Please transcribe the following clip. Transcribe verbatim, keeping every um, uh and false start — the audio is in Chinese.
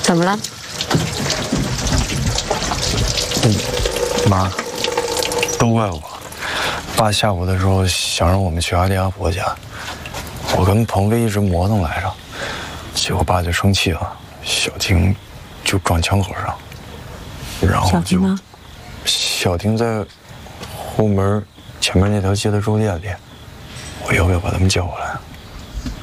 怎么了？ 嗯，妈，都怪我。爸下午的时候想让我们去阿丽阿婆家，我跟鹏飞一直磨蹭来着，结果爸就生气了，小婷就撞枪口上，然后就。小婷呢？小婷在后门前面那条街的粥店里，我要不要把他们叫过来？